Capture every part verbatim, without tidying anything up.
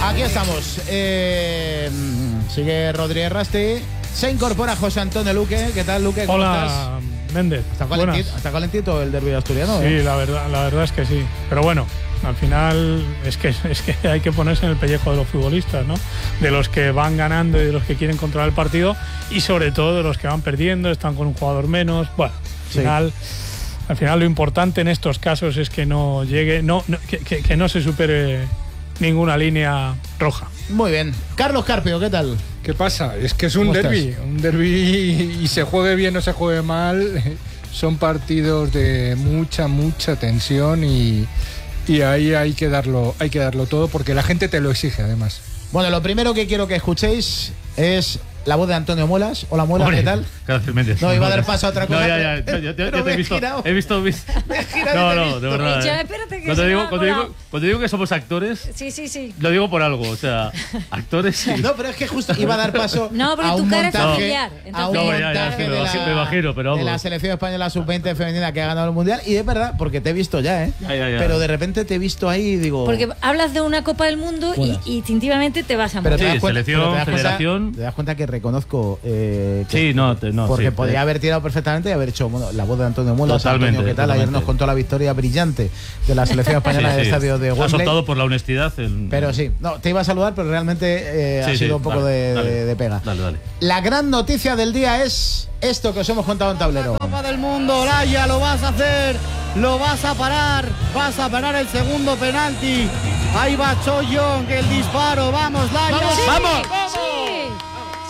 Aquí estamos. Eh, sigue Rodríguez Rasti. Se incorpora José Antonio Luque. ¿Qué tal, Luque? ¿Cómo Hola, estás? Méndez. ¿Está calentito, ¿Está calentito el derbi asturiano? Sí, ¿eh? la verdad, la verdad es que sí. Pero bueno, al final es que, es que hay que ponerse en el pellejo de los futbolistas, ¿no? De los que van ganando y de los que quieren controlar el partido y sobre todo de los que van perdiendo, están con un jugador menos. Bueno, al Sí. final, al final lo importante en estos casos es que no llegue, no, no que, que, que no se supere ninguna línea roja. Muy bien. Carlos Carpio, ¿qué tal? ¿Qué pasa? Es que es un ¿Cómo derbi, estás? un derbi y se juegue bien o se juegue mal, son partidos de mucha, mucha tensión y, y ahí hay que darlo, hay que darlo todo porque la gente te lo exige además. Bueno, lo primero que quiero que escuchéis es la voz de Antonio Muelas. Hola, Muelas, ¿qué tal? Gracias, Méndez. No, iba a dar paso a otra cosa. No, ya, ya. pero- Yo, yo- pero yo te me he he visto. girado. He visto. vis- Me he girado y No, te he no, visto. de verdad. Ya, eh. espérate que Cuando se digo, me ha cuando, digo, colado. cuando digo que somos actores, Sí, sí, sí. lo digo por algo. O sea, actores sí. No, pero es que justo iba a dar paso No, porque a tu un cara es montaje, familiar, a un entonces- No, ya, ya, montaje me de, imagino- la, me imagino, pero de la vamos. selección española sub veinte femenina que ha ganado el Mundial. Y es verdad, porque te he visto ya, ¿eh? Ya, ya, ya. Pero de repente te he visto ahí y digo... Porque hablas de una Copa del Mundo y, Buenas. y instintivamente te vas a Pero morir. te Sí, das cuenta, selección, pero te das cuenta- federación. te das cuenta que reconozco eh, que- Sí, no, te- no, porque sí, podría te- haber tirado perfectamente y haber hecho bueno, la voz de Antonio Muelas. Totalmente, Antonio, ¿qué tal? Ayer totalmente. nos contó la victoria brillante de la selección española Sí, en el sí. estadio de Ha Wembley. soltado por la honestidad. El... Pero sí, no, te iba a saludar, pero realmente eh, Sí, ha sí, sido un poco dale, de, dale. de- de pega. Dale, dale. La gran noticia del día es esto que os hemos contado en tablero. Copa del Mundo, Laia, lo vas a hacer, lo vas a parar, vas a parar el segundo penalti. Ahí va Cho Young, el disparo, vamos, Laia. ¡Vamos, Sí, vamos! Sí,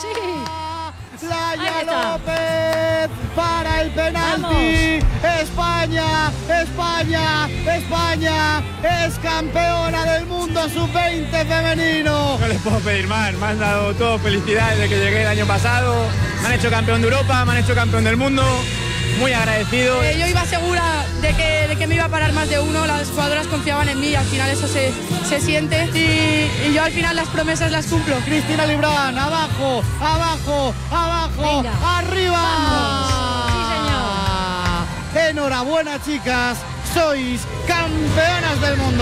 sí. Laia Ahí está. López para el penalti. España, España, España es campeona del mundo sub veinte femenino. No les puedo pedir más, me han dado todo felicidades desde que llegué el año pasado, me han hecho campeón de Europa, me han hecho campeón del mundo, muy agradecido. Eh, yo iba segura de que, de que me iba a parar más de uno, las jugadoras confiaban en mí y al final eso se, se siente y, y yo al final las promesas las cumplo. Cristina Librán, abajo, abajo, abajo, Venga. arriba. Vamos. Sí, Enhorabuena, chicas, sois campeonas del mundo.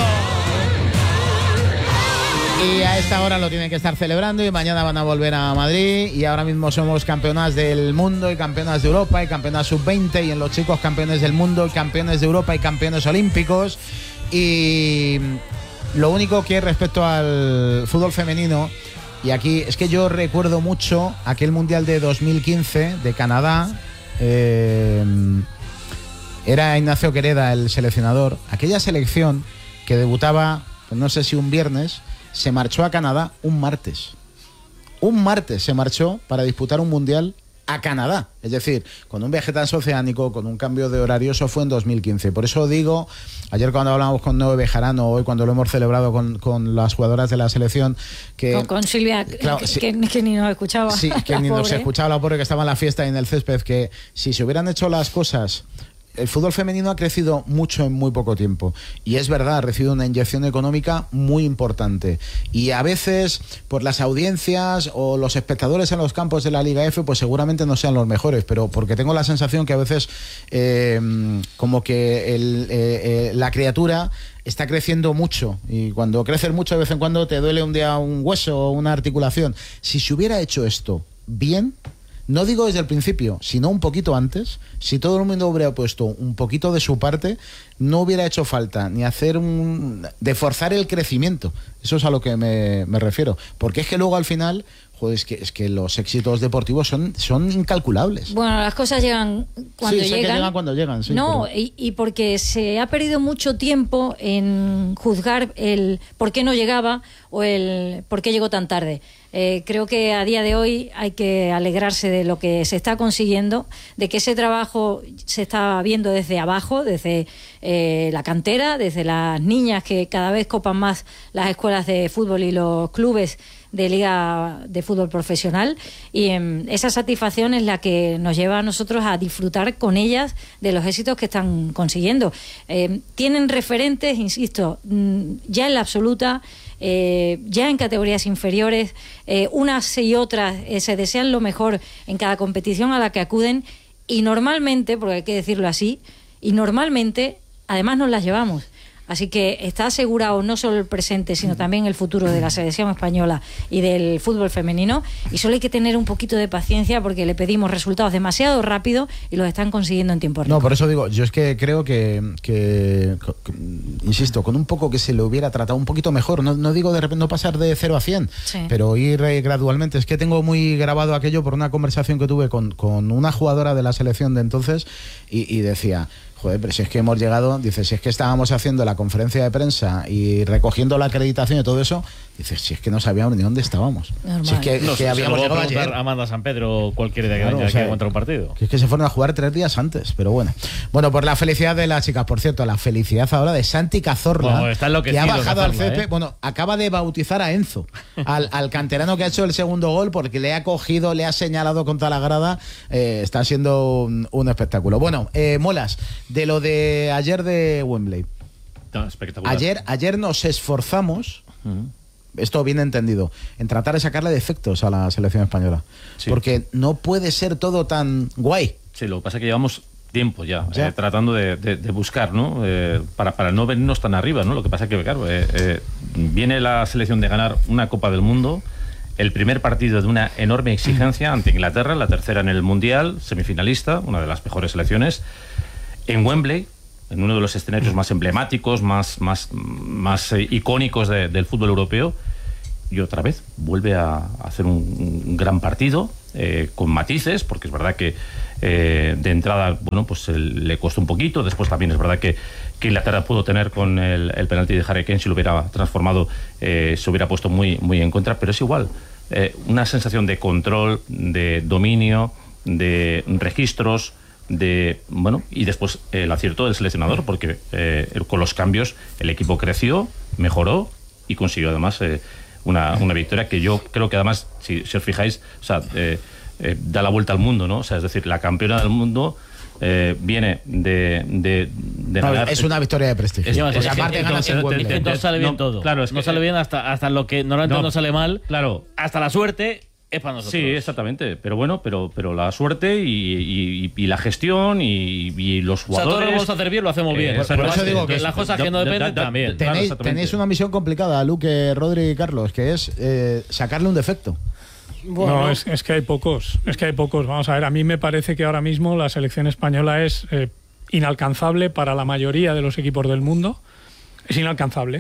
Y a esta hora lo tienen que estar celebrando y mañana van a volver a Madrid y ahora mismo somos campeonas del mundo y campeonas de Europa y campeonas sub veinte y en los chicos campeones del mundo y campeones de Europa y campeones olímpicos. Y lo único que respecto al fútbol femenino, y aquí es que yo recuerdo mucho aquel Mundial de dos mil quince de Canadá, eh, era Ignacio Quereda el seleccionador, aquella selección que debutaba, pues no sé si un viernes, se marchó a Canadá un martes. Un martes se marchó para disputar un mundial a Canadá. Es decir, con un viaje transoceánico, con un cambio de horario, eso fue en dos mil quince. Por eso digo, ayer cuando hablamos con Noé Bejarano, hoy cuando lo hemos celebrado con, con las jugadoras de la selección, que... Con, con Silvia, Claro, que, sí. que, que ni nos escuchaba. Sí, que ni La nos pobre. escuchaba la pobre que estaba en la fiesta y en el césped, que si se hubieran hecho las cosas... El fútbol femenino ha crecido mucho en muy poco tiempo y es verdad, ha recibido una inyección económica muy importante y a veces por las audiencias o los espectadores en los campos de la Liga F pues seguramente no sean los mejores, pero porque tengo la sensación que a veces eh, como que el, eh, eh, la criatura está creciendo mucho y cuando creces mucho de vez en cuando te duele un día un hueso o una articulación. Si se hubiera hecho esto bien, no digo desde el principio, sino un poquito antes, si todo el mundo hubiera puesto un poquito de su parte, no hubiera hecho falta ni hacer un... de forzar el crecimiento. Eso es a lo que me, me refiero. Porque es que luego al final, joder, es que, es que los éxitos deportivos son, son incalculables. Bueno, las cosas llegan cuando sí, sé llegan. que llegan cuando llegan, sí. No, pero- y, y porque se ha perdido mucho tiempo en juzgar el por qué no llegaba o el por qué llegó tan tarde. Eh, creo que a día de hoy hay que alegrarse de lo que se está consiguiendo, de que ese trabajo se está viendo desde abajo, desde eh, la cantera, desde las niñas que cada vez copan más las escuelas de fútbol y los clubes de liga de fútbol profesional, y eh, esa satisfacción es la que nos lleva a nosotros a disfrutar con ellas de los éxitos que están consiguiendo. Eh, tienen referentes, insisto, mm, ya en la absoluta, eh, ya en categorías inferiores, eh, unas y otras eh, se desean lo mejor en cada competición a la que acuden y normalmente, porque hay que decirlo así, y normalmente además nos las llevamos. Así que está asegurado no solo el presente, sino también el futuro de la selección española y del fútbol femenino. Y solo hay que tener un poquito de paciencia porque le pedimos resultados demasiado rápido y los están consiguiendo en tiempo récord. No, por eso digo, yo es que creo que, que, que insisto, con un poco que se le hubiera tratado un poquito mejor, no, no digo de repente no pasar de cero a cien, sí, pero ir eh, gradualmente. Es que tengo muy grabado aquello por una conversación que tuve con, con una jugadora de la selección de entonces y, y decía... Joder, pero si es que hemos llegado, dice, si es que estábamos haciendo la conferencia de prensa y recogiendo la acreditación y todo eso, dice, si es que no sabíamos ni dónde estábamos. Normal. Si es que, no, es que se habíamos lo va llegado a preguntar ayer. a Amanda San Pedro cualquier día Claro, que o sea, haya contra un partido. Que es que se fueron a jugar tres días antes, pero bueno. Bueno, por la felicidad de las chicas, por cierto, la felicidad ahora de Santi Cazorla, bueno, está que ha bajado Cazorla, al césped, ¿eh? bueno, acaba de bautizar a Enzo, al, al canterano que ha hecho el segundo gol, porque le ha cogido, le ha señalado contra la grada, eh, está siendo un, un espectáculo. Bueno, eh, Molas, de lo de ayer de Wembley. No, espectacular. Ayer, ayer nos esforzamos, uh-huh, esto bien entendido, en tratar de sacarle defectos a la selección española. Sí. Porque no puede ser todo tan guay. Sí, lo que pasa es que llevamos tiempo ya, ya. Eh, tratando de, de, de buscar, ¿no? Eh, para, para no venirnos tan arriba, ¿no? Lo que pasa es que, claro, eh, eh, viene la selección de ganar una Copa del Mundo, el primer partido de una enorme exigencia ante Inglaterra, la tercera en el Mundial, semifinalista, una de las mejores selecciones, en Wembley, en uno de los escenarios más emblemáticos, más, más, más eh, icónicos de, del fútbol europeo, y otra vez vuelve a, a hacer un, un gran partido, eh, con matices, porque es verdad que eh, de entrada, bueno, pues el, le costó un poquito, después también es verdad que, que Inglaterra pudo tener con el, el penalti de Harry Kane, si lo hubiera transformado, eh, se hubiera puesto muy, muy en contra, pero es igual, eh, una sensación de control, de dominio, de registros, de bueno y después eh, el acierto del seleccionador, porque eh, con los cambios el equipo creció, mejoró y consiguió además eh, una, una victoria que yo creo que además, si, si os fijáis, o sea, eh, eh, da la vuelta al mundo, ¿no? O sea, es decir, la campeona del mundo eh, viene de, de, de no, ganar. Es una victoria de prestigio. Es, es, es, aparte ganas en Wembley. Es que no sale bien no, todo. Claro, es no que, sale bien hasta, hasta lo que normalmente no, no sale mal. Claro. Hasta la suerte. Es para nosotros. Sí, exactamente, pero bueno, pero pero la suerte y, y, y la gestión y, y los jugadores. O sea, todo lo vamos a hacer bien, lo hacemos bien. Eh, por, por eso digo que las cosas que no dependen da, da, también. Tenéis, claro, tenéis una misión complicada, Luque, Rodri y Carlos, que es eh, sacarle un defecto. Bueno. No, es, es que hay pocos, es que hay pocos. Vamos a ver, a mí me parece que ahora mismo la selección española es eh, inalcanzable para la mayoría de los equipos del mundo. Es inalcanzable.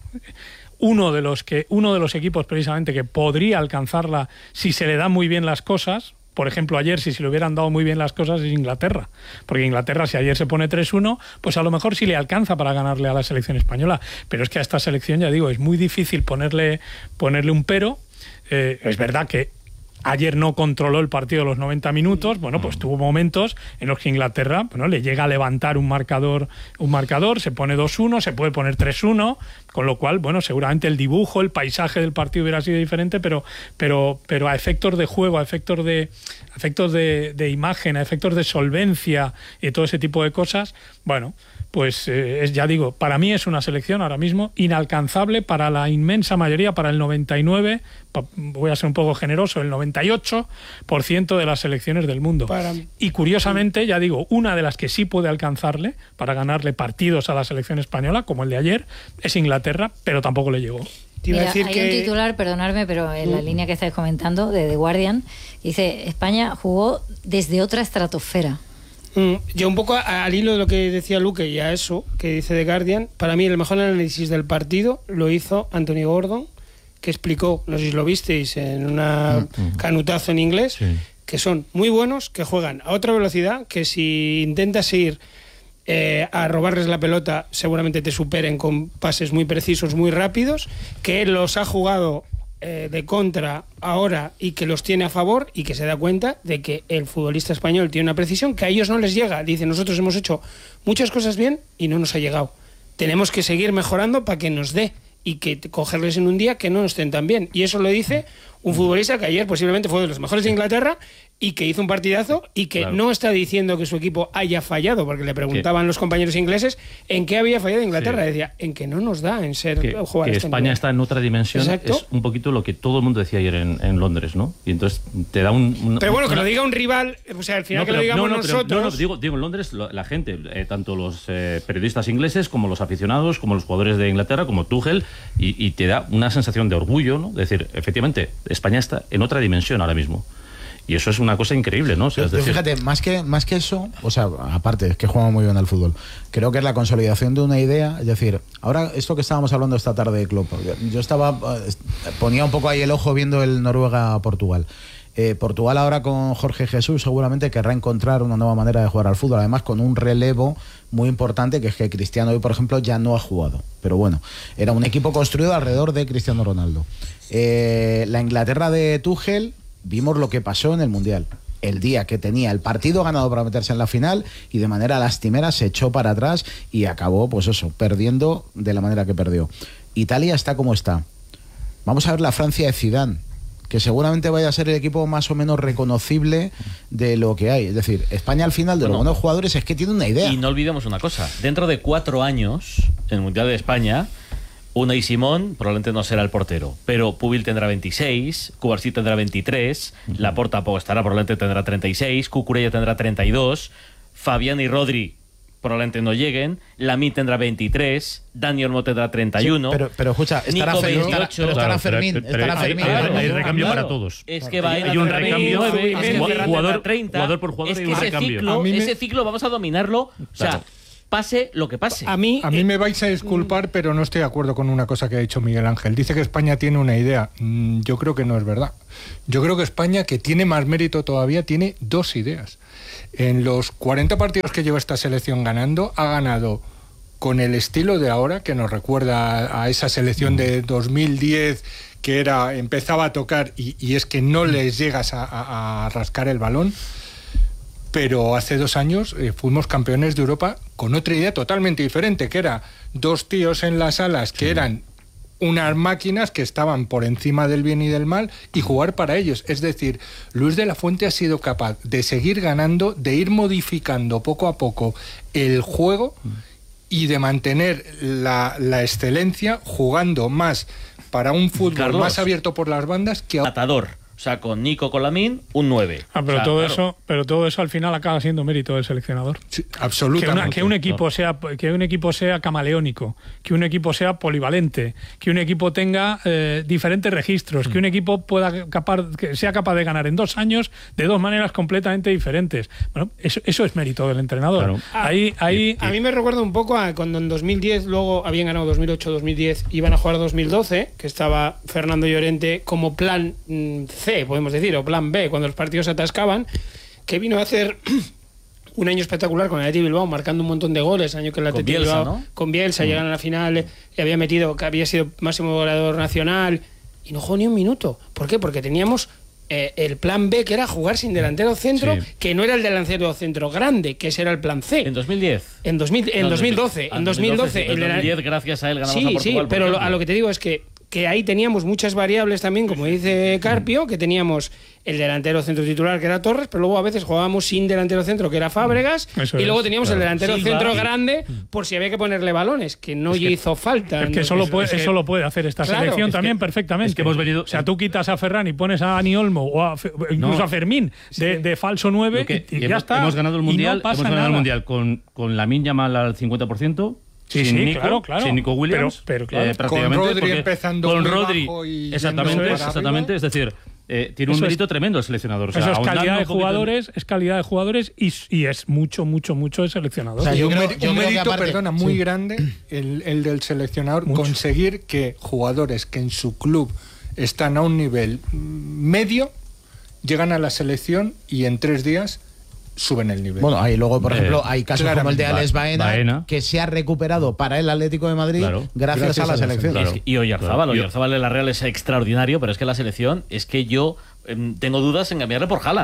Uno de los que uno de los equipos precisamente que podría alcanzarla si se le dan muy bien las cosas, por ejemplo ayer si se le hubieran dado muy bien las cosas, es Inglaterra, porque Inglaterra si ayer se pone tres uno, pues a lo mejor sí le alcanza para ganarle a la selección española, pero es que a esta selección, ya digo, es muy difícil ponerle ponerle un pero. Eh, es verdad que ayer no controló el partido los noventa minutos, bueno, pues tuvo momentos en los que Inglaterra, bueno, le llega a levantar un marcador, un marcador, se pone dos uno, se puede poner tres uno, con lo cual, bueno, seguramente el dibujo, el paisaje del partido hubiera sido diferente, pero pero pero a efectos de juego, a efectos de a efectos de, de imagen, a efectos de solvencia y todo ese tipo de cosas, bueno, pues eh, es, ya digo, para mí es una selección ahora mismo inalcanzable para la inmensa mayoría, para el noventa y nueve, voy a ser un poco generoso, el noventa y ocho por ciento de las selecciones del mundo. Para... Y curiosamente, ya digo, una de las que sí puede alcanzarle para ganarle partidos a la selección española, como el de ayer, es Inglaterra, pero tampoco le llegó. Mira, decir hay que... un titular, perdonadme, pero en la línea que estáis comentando, de The Guardian, dice, España jugó desde otra estratosfera. Yo un poco al hilo de lo que decía Luque y a eso que dice The Guardian, para mí el mejor análisis del partido lo hizo Anthony Gordon, que explicó, no sé si lo visteis, en una mm-hmm. canutazo en inglés, sí, que son muy buenos, que juegan a otra velocidad, que si intentas ir eh, a robarles la pelota seguramente te superen con pases muy precisos, muy rápidos, que él los ha jugado Eh, de contra ahora y que los tiene a favor y que se da cuenta de que el futbolista español tiene una precisión que a ellos no les llega. Dice, nosotros hemos hecho muchas cosas bien y no nos ha llegado. Tenemos que seguir mejorando para que nos dé y que cogerles en un día que no nos estén tan bien. Y eso lo dice Un futbolista que ayer posiblemente fue de los mejores de Inglaterra y que hizo un partidazo y que Claro. no está diciendo que su equipo haya fallado, porque le preguntaban los compañeros ingleses en qué había fallado Inglaterra. Sí. Decía, en que no nos da en ser que, jugar que este España nivel. está en otra dimensión. Exacto. Es un poquito lo que todo el mundo decía ayer en, en Londres, ¿no? Y entonces te da un... un- Pero bueno, que una- lo diga un rival, o sea, al final No, que pero- lo digamos no, no, pero- nosotros... no, no, digo, digo, en Londres lo- la gente, eh, tanto los eh, periodistas ingleses como los aficionados, como los jugadores de Inglaterra, como Tuchel, y, y te da una sensación de orgullo, ¿no? Es decir, efectivamente, España está en otra dimensión ahora mismo. Y eso es una cosa increíble, ¿no? O sea, es Pero decir, fíjate, más que, más que eso, o sea, aparte, es que juega muy bien al fútbol, creo que es la consolidación de una idea, es decir, ahora esto que estábamos hablando esta tarde de Klopp, yo estaba, eh, ponía un poco ahí el ojo viendo el Noruega-Portugal. Eh, Portugal ahora con Jorge Jesús seguramente querrá encontrar una nueva manera de jugar al fútbol, además con un relevo muy importante, que es que Cristiano hoy, por ejemplo, ya no ha jugado, pero bueno, era un equipo construido alrededor de Cristiano Ronaldo. Eh, la Inglaterra de Tuchel, vimos lo que pasó en el Mundial. El día que tenía el partido ganado para meterse en la final y de manera lastimera se echó para atrás y acabó, pues eso, perdiendo de la manera que perdió. Italia está como está. Vamos a ver la Francia de Zidane, que seguramente vaya a ser el equipo más o menos reconocible de lo que hay. Es decir, España al final de Bueno, los buenos jugadores es que tiene una idea. Y no olvidemos una cosa, dentro de cuatro años, en el Mundial de España, Unai Simón probablemente no será el portero, pero Pubil tendrá veintiséis, Cubarsí tendrá veintitrés, Laporte tampoco estará, probablemente tendrá treinta y seis, Cucurella tendrá treinta y dos, Fabián y Rodri probablemente no lleguen, Lamine tendrá veintitrés, Dani Olmo tendrá treinta y uno, Sí, pero, pero escucha, estará, Nico Fermín, estará, veintiocho. pero estará Claro, pero- Fermín, pero- estará pero hay- Fermín. hay- Claro, hay recambio claro. para todos. Es que va a ir Hay a un tendrá recambio, veintinueve, es que jugador- Ferran jugador- tendrá treinta. jugador por jugador es hay que un ese recambio. ciclo, A mí me- ese ciclo vamos a dominarlo, o sea, Claro. pase lo que pase. A mí, A mí eh, me vais a disculpar, pero no estoy de acuerdo con una cosa que ha dicho Miguel Ángel. Dice que España tiene una idea. Mm, Yo creo que no es verdad. Yo creo que España, que tiene más mérito todavía, tiene dos ideas. En los cuarenta partidos que lleva esta selección ganando, ha ganado con el estilo de ahora, que nos recuerda a esa selección de dos mil diez, que era empezaba a tocar y, y es que no les llegas a, a- a rascar el balón. Pero hace dos años eh, fuimos campeones de Europa con otra idea totalmente diferente, que era dos tíos en las alas que eran unas máquinas que estaban por encima del bien y del mal y jugar para ellos. Es decir, Luis de la Fuente ha sido capaz de seguir ganando, de ir modificando poco a poco el juego y de mantener la, la excelencia jugando más para un fútbol Carlos. más abierto por las bandas que ahora. Matador. O sea, con Nico, con Lamine, un nueve. Ah, pero O sea, todo claro. eso, pero todo eso al final acaba siendo mérito del seleccionador. Sí, Que, absolutamente. una- que un equipo sea que un equipo sea camaleónico, que un equipo sea polivalente, que un equipo tenga eh, diferentes registros, que un equipo pueda capaz, que sea capaz de ganar en dos años de dos maneras completamente diferentes. Bueno, eso, eso es mérito del entrenador. Claro. Ahí, ahí, a mí me recuerda un poco a cuando en dos mil diez, luego habían ganado dos mil ocho, dos mil diez, iban a jugar dos mil doce, que estaba Fernando Llorente como plan mm, C, podemos decir, o plan B, cuando los partidos se atascaban, que vino a hacer un año espectacular con el Athletic Bilbao, marcando un montón de goles, año que el Con Athletic Bielsa, Bilbao, ¿no? con Bielsa, llegan a la final, y había metido, que había sido máximo goleador nacional, y no jugó ni un minuto. ¿Por qué? Porque teníamos eh, el plan B, que era jugar sin delantero centro, Sí. que no era el delantero centro grande, que ese era el plan C. En dos mil diez. En, dos mil, en No, dos mil doce. ah, En dos mil doce. sí, el en de la- dos mil diez, gracias a él, ganamos sí, a Portugal. sí, por pero lo- ejemplo. a lo que te digo es que, que ahí teníamos muchas variables también, como dice Carpio, que teníamos el delantero centro titular, que era Torres, pero luego a veces jugábamos sin delantero centro, que era Fábregas, Eso y luego es, teníamos claro. el delantero Silva. centro Sí. grande por si había que ponerle balones, que no hizo falta. es que eso No, lo puede, es que- eso lo puede hacer esta Claro, selección es también que- perfectamente. es que hemos venido- O sea, tú quitas a Ferran y pones a Dani Olmo o a Fe- incluso No. a Fermín de, de falso nueve Lo que- y, y ya hemos, está. hemos ganado el Y no mundial, pasa hemos ganado nada. el mundial con, con Lamine Yamal al cincuenta por ciento. Sí, sin sí, Nico, claro, claro. sin Nico Williams, Pero- pero claro. eh, prácticamente, Con Rodri porque empezando con muy Rodri, bajo y exactamente, yendo para exactamente, arriba. es decir, eh, tiene un Eso es- mérito tremendo el seleccionador. O sea, Eso es ahondando calidad de un poquito en- jugadores, es calidad de jugadores y, y es mucho, mucho, mucho de seleccionador. O sea, Y yo un, creo- meri- yo un creo que mérito, aparte- perdona, muy sí. grande el, el del seleccionador, Mucho. conseguir que jugadores que en su club están a un nivel mm, medio llegan a la selección y en tres días suben el nivel. Bueno, ahí luego, por Eh, ejemplo, hay casos como el de claramente. Alex Baena, Baena. que se ha recuperado para el Atlético de Madrid Claro. gracias, Gracias a la a la selección. selección, Es que- y Oyarzábal, Claro. Oyarzábal de la Real es extraordinario, pero es que la selección, es que yo em, tengo dudas en cambiarle por Haaland.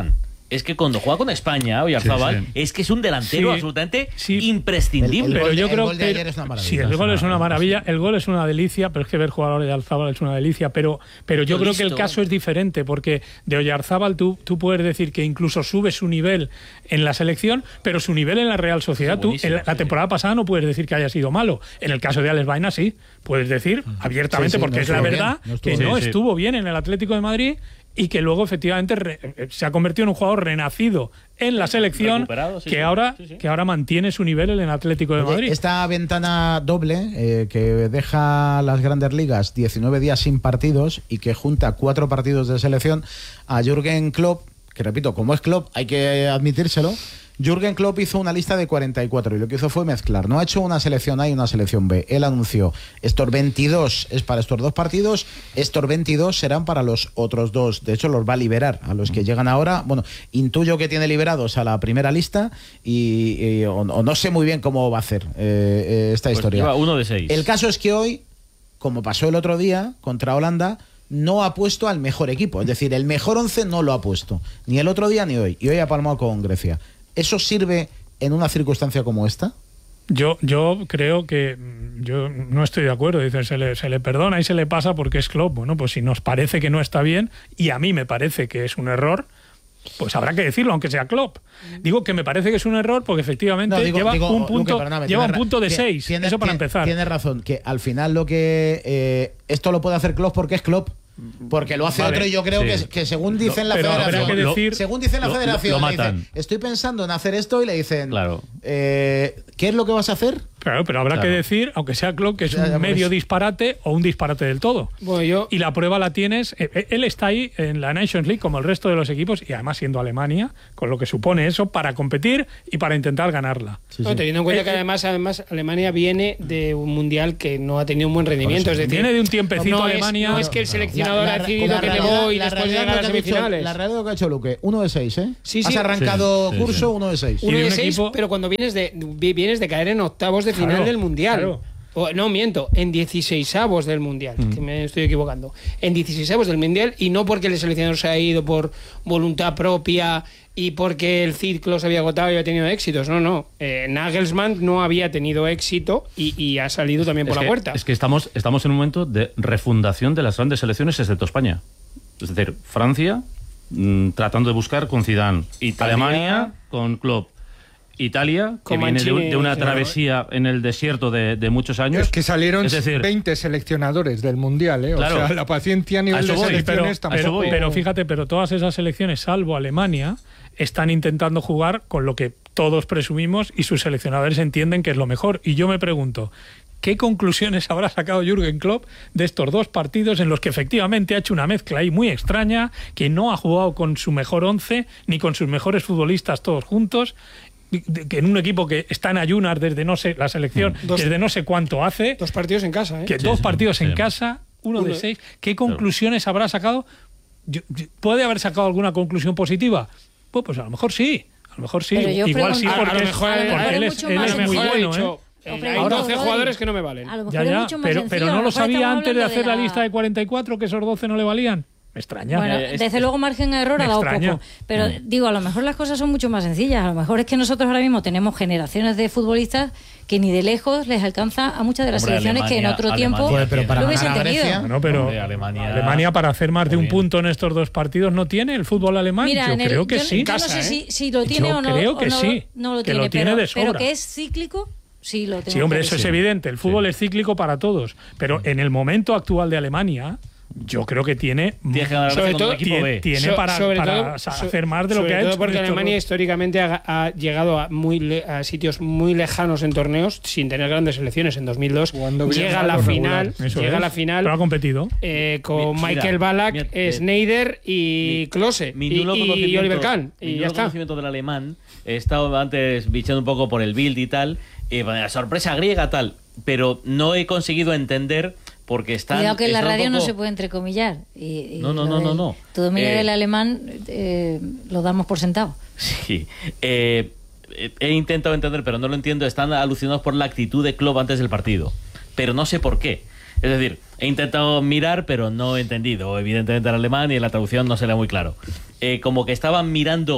es que cuando juega con España, Oyarzábal, Sí, sí. es que es un delantero Sí, absolutamente sí. imprescindible. El- el Pero gol- yo el creo gol de que ayer es una maravilla. sí, el gol es una maravilla, el gol es una delicia, pero es que ver jugar a Oyarzábal es una delicia, pero pero yo Yo creo que el listo. caso es diferente, porque de Oyarzábal tú tú puedes decir que incluso sube su nivel en la selección, pero su nivel en la Real Sociedad, tú buenísimo, en la, la sí, temporada pasada no puedes decir que haya sido malo. En el caso de Alex Baena sí, puedes decir abiertamente, Sí, sí, porque no es la estuvo bien, verdad no estuvo que bien. no Sí, sí. estuvo bien en el Atlético de Madrid y que luego efectivamente re- se ha convertido en un jugador renacido en la selección Recuperado, sí, que sí. ahora Sí, sí. que ahora mantiene su nivel en el Atlético de Oye, Madrid. Esta ventana doble eh, que deja las grandes ligas diecinueve días sin partidos y que junta cuatro partidos de selección a Jürgen Klopp, que repito, como es Klopp, hay que admitírselo. Jürgen Klopp hizo una lista de cuarenta y cuatro y lo que hizo fue mezclar. No ha hecho una selección A y una selección B. Él anunció, estos veintidós es para estos dos partidos, estos veintidós serán para los otros dos. De hecho, los va a liberar a los que llegan ahora. Bueno, intuyo que tiene liberados a la primera lista y, y- o, o no sé muy bien cómo va a hacer eh, eh, esta Pues historia. lleva uno de seis. El caso es que hoy, como pasó el otro día contra Holanda, no ha puesto al mejor equipo. Es decir, el mejor once no lo ha puesto. Ni el otro día ni hoy. Y hoy ha palmado con Grecia. ¿Eso sirve en una circunstancia como esta? Yo, yo creo que mm, yo no estoy de acuerdo. Dice, se le, se le perdona y se le pasa porque es Klopp. Bueno, pues si nos parece que no está bien, y a mí me parece que es un error, pues habrá que decirlo, aunque sea Klopp. Digo que me parece que es un error porque efectivamente No, digo- lleva digo, un Luque, punto, perdóname, lleva un tiene ra- punto de tie- seis. tiene- Eso para tie- empezar. Tienes razón, que al final lo que... eh, esto lo puede hacer Klopp porque es Klopp. Porque lo hace Vale, otro y yo creo sí. que, que según dicen la pero habrá federación... que decir- según dicen la lo- lo- federación, lo le dicen, matan. estoy pensando en hacer esto y le dicen... Claro. eh, ¿qué es lo que vas a hacer? Claro, pero habrá Claro. que decir, aunque sea Klopp, que es Ya, ya, un pues. medio disparate o un disparate del todo. Bueno, yo Y la prueba la tienes, eh, eh, él está ahí en la Nations League como el resto de los equipos y además siendo Alemania, con lo que supone eso para competir y para intentar ganarla. no, teniendo en cuenta Eh, que además, además Alemania viene de un mundial que no ha tenido un buen rendimiento. Es decir, Viene de un tiempecito no es- Alemania. no es que el seleccionador ha decidido la que le realidad- voy y la después realidad llegar a lo las que ha dicho- semifinales. La realidad lo que ha hecho Luque, uno de seis, ¿eh? Sí, Has sí. arrancado Sí, sí, curso, sí. uno de seis. Y Uno de de un seis, equipo- pero cuando vienes de vi- vienes de caer en octavos de final Claro, del mundial. claro. O, no, miento, en dieciseisavos del mundial, Mm. que me estoy equivocando. En dieciseisavos del mundial y no porque el seleccionador se ha ido por voluntad propia y porque el ciclo se había agotado y había tenido éxitos. No, no. Eh, Nagelsmann no había tenido éxito y, y ha salido también por es la que, puerta. Es que estamos, estamos en un momento de refundación de las grandes selecciones, excepto España. Es decir, Francia mm, tratando de buscar con Zidane, Italia. Alemania con Klopp, Italia, que Con viene de, un- Mancini, de una sí. travesía en el desierto de, de muchos años. Es que salieron Es decir, veinte seleccionadores del Mundial, ¿eh? Claro. O sea, la paciencia a nivel A eso de voy, selecciones pero, tampoco... pero, voy. pero fíjate, pero todas esas selecciones, salvo Alemania, están intentando jugar con lo que todos presumimos y sus seleccionadores entienden que es lo mejor. Y yo me pregunto, ¿qué conclusiones habrá sacado Jürgen Klopp de estos dos partidos en los que efectivamente ha hecho una mezcla ahí muy extraña, que no ha jugado con su mejor once ni con sus mejores futbolistas todos juntos? de- que en un equipo que está en ayunas desde no sé, la selección, Dos- desde no sé cuánto hace, Dos partidos en casa, ¿eh? que Sí, dos sí, partidos en sí. casa, uno, Uno. de seis, ¿qué conclusiones habrá sacado? Yo- yo- ¿Puede haber sacado alguna conclusión positiva? Pues, pues a lo mejor sí, a lo mejor sí, Pero yo igual sí, pregunto- porque, a lo es- mejor- porque a lo mejor él es es, mucho él más es A lo muy mejor he bueno, dicho, ¿eh? eh, Os hay pregunto, doce Rodri. jugadores que no me valen. A lo mejor Ya, es ya, mucho más pero, sencillo, pero a no lo lo mejor sabía estamos antes de hablando hacer la la- lista de cuarenta y cuatro que esos doce no le valían. Me extraña. Bueno, Eh, es- desde luego margen a error Me ha dado extraña. poco. Pero digo, a lo mejor las cosas son mucho más sencillas. A lo mejor es que nosotros ahora mismo tenemos generaciones de futbolistas que ni de lejos les alcanza a muchas de las Hombre, selecciones que en Alemania- otro Alemania tiempo tiene- Pero para lo hubiesen ganar a tenido. Grecia, Bueno, pero Hombre, Alemania- Alemania para hacer más de Muy un bien. punto en estos dos partidos no tiene el fútbol alemán. Mira, yo en el- creo que yo, sí. yo no sé si, si lo tiene Yo o no. creo o que no, sí, no lo que tiene, lo tiene pero, de sobra. pero que es cíclico, sí lo tengo. Sí, hombre, que eso es decir. evidente. El fútbol Sí. es cíclico para todos. Pero en el momento actual de Alemania, yo creo que tiene. Tiene que ganar Sobre con todo- un equipo tiene, B. tiene So- para, sobre para todo- sa- so- hacer más de lo sobre que ha todo hecho. porque en estos Alemania dos- históricamente ha, ha llegado a, muy le- a sitios muy lejanos en torneos sin tener grandes selecciones. En dos mil dos Jugando bien llega a mal la o final, regular. Eso llega a es. la final Pero ha competido. eh, con Mira, Michael Ballack, mira, eh, eh, Schneider y mi- Klose Mi y, nulo y conocimiento- Oliver Kahn. mi Y nulo ya está. conocimiento del alemán, he estado antes bichando un poco por el Bild y tal, y bueno, la sorpresa griega tal, pero no he conseguido entender porque están... Cuidado que en la están un radio no poco- se puede entrecomillar. Y, y No, no, lo no, no, del- no. Tu dominio Eh, del alemán eh, lo damos por sentado. Sí. Eh, eh, he intentado entender, pero no lo entiendo. Están alucinados por la actitud de Klopp antes del partido. Pero no sé por qué. Es decir, he intentado mirar, pero no he entendido. Evidentemente el alemán y en la traducción no se le da muy claro. Eh, como que estaban mirando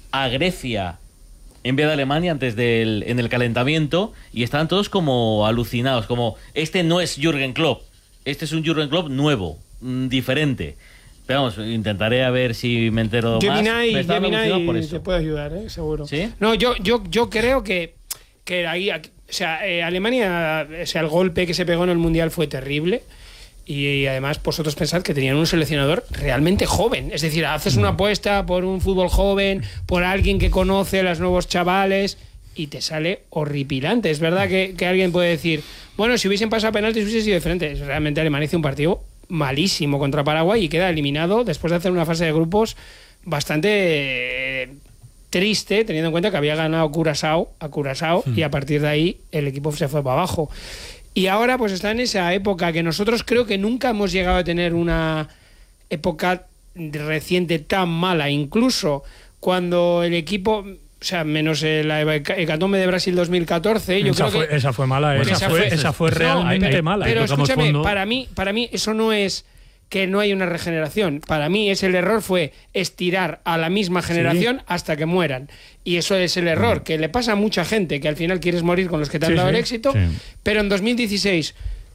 a Grecia en vez de Alemania antes del en el calentamiento y estaban todos como alucinados, como este no es Jürgen Klopp, este es un Jürgen Klopp nuevo, mmm, diferente. Pero vamos, intentaré a ver si me entero Gemini, más. Gemini te puede ayudar, ¿eh? Seguro. ¿Sí? No, yo, yo, yo creo que, que ahí, o sea, eh, Alemania, o sea, el golpe que se pegó en el Mundial fue terrible. Y, y además vosotros pensad que tenían un seleccionador realmente joven. Es decir, haces una apuesta por un fútbol joven, por alguien que conoce a los nuevos chavales y te sale horripilante. Es verdad que, que alguien puede decir, bueno, si hubiesen pasado penaltis hubiese sido diferente. Realmente Alemania hizo un partido malísimo contra Paraguay y queda eliminado después de hacer una fase de grupos bastante eh, triste, teniendo en cuenta que había ganado Curazao a Curazao mm. y a partir de ahí el equipo se fue para abajo. Y ahora pues está en esa época que nosotros creo que nunca hemos llegado a tener una época reciente tan mala, incluso cuando el equipo... O sea, menos la hecatombe de Brasil dos mil catorce. Yo esa, creo fue, que, esa fue mala, esa, esa, fue, esa fue realmente no, pero, mala. Pero escúchame, fondo. para mí, para mí eso no es que no hay una regeneración. Para mí ese el error fue estirar a la misma generación sí. hasta que mueran. Y eso es el error, que le pasa a mucha gente, que al final quieres morir con los que te han sí, dado sí, el éxito. Sí. Pero en dos mil dieciséis...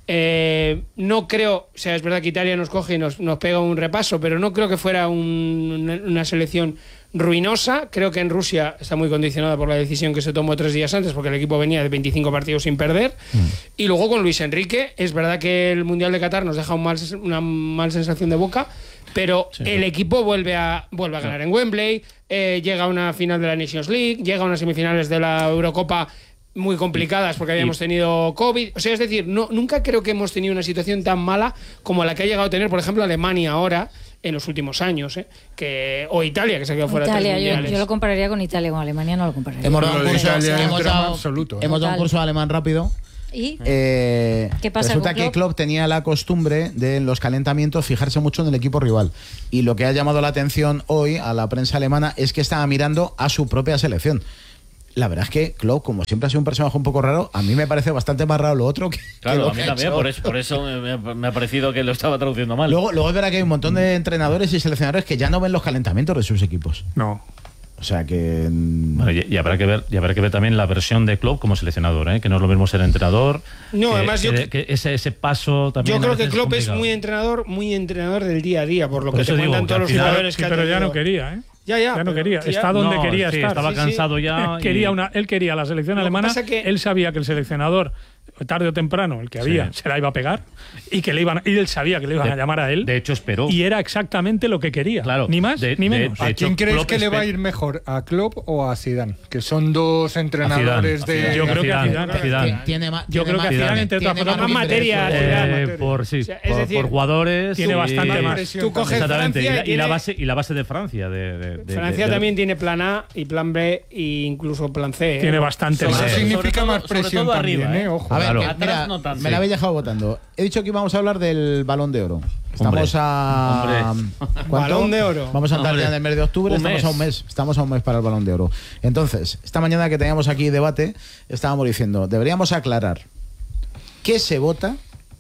Eh, no creo, o sea, es verdad que Italia nos coge y nos, nos pega un repaso, pero no creo que fuera un, una, una selección ruinosa. Creo que en Rusia está muy condicionada por la decisión que se tomó tres días antes, porque el equipo venía de veinticinco partidos sin perder. Mm. Y luego con Luis Enrique, es verdad que el Mundial de Qatar nos deja un mal, una mal sensación de boca, pero sí, el equipo vuelve a, vuelve a ganar en Wembley, eh, llega a una final de la Nations League, llega a unas semifinales de la Eurocopa muy complicadas porque habíamos tenido COVID. O sea, es decir, no, nunca creo que hemos tenido una situación tan mala como la que ha llegado a tener, por ejemplo, Alemania ahora en los últimos años, ¿eh? que o Italia, que se ha quedado fuera de tres mundiales. Yo, yo lo compararía con Italia, con Alemania no lo compararía. Hemos dado un curso, Italia, hemos dado, absoluto, hemos dado un curso alemán rápido. ¿Y? Eh, ¿Qué pasa resulta con Klopp? que Klopp tenía la costumbre de en los calentamientos fijarse mucho en el equipo rival. Y lo que ha llamado la atención hoy a la prensa alemana es que estaba mirando a su propia selección. La verdad es que Klopp, como siempre ha sido un personaje un poco raro, a mí me parece bastante más raro lo otro que, claro, que lo a mí que también, por eso, por eso me, me ha parecido que lo estaba traduciendo mal. Luego, luego es verdad que hay un montón de entrenadores y seleccionadores que ya no ven los calentamientos de sus equipos. No. O sea que... Bueno, y, y, habrá que ver, y habrá que ver también la versión de Klopp como seleccionador, ¿eh? Que no es lo mismo ser entrenador. No, que, además que, yo... Que, que ese, ese paso también... Yo creo que Klopp es, es muy entrenador, muy entrenador del día a día, por lo por que te digo, cuentan que todos los final, jugadores sí, que ha pero tenido. ya no quería, ¿eh? Ya, ya. Ya no quería. Ya, Está donde no, quería sí, estar. Estaba sí, cansado sí. ya. Él quería, y... una, él quería la selección Lo que alemana. pasa que- Él sabía que el seleccionador, tarde o temprano, el que había, Sí. se la iba a pegar. Y que le iban, y él sabía que le iban De- a llamar a él. De hecho, esperó. Y era exactamente lo que quería. Claro. Ni más De- ni de- menos. de ¿A hecho, quién crees Klopp que le va a espe- ir mejor? ¿A Klopp o a Zidane? Que son dos entrenadores A de... Zidane. Yo creo que a Zidane, Zidane. Zidane. Tiene más, Yo tiene creo que más- a Zidane, Zidane. entre otras tiene cosas, más más materia. ingresos. Zidane. Eh, por, sí, O sea, es por, decir, por jugadores. tiene y- bastante más. Tú coges Exactamente. Francia y, la, y y la tiene- base, y la base de Francia. De, de- de- Francia de- de- también tiene plan A y plan B e incluso plan C. ¿eh? Tiene bastante Eso más. Sobre significa todo- más sobre presión todo también, arriba, ¿eh? ¿eh? Ojo. A ver, Claro. que, Atrás mira, no tanto. me la habéis dejado votando. He dicho que íbamos a hablar del Balón de Oro. Estamos Hombre. a... ¿cuánto? Balón de Oro. Vamos a entrar Hombre. ya en el mes de octubre. Un Estamos mes. a un mes. Estamos a un mes para el Balón de Oro. Entonces, esta mañana que teníamos aquí debate, estábamos diciendo, deberíamos aclarar qué se vota,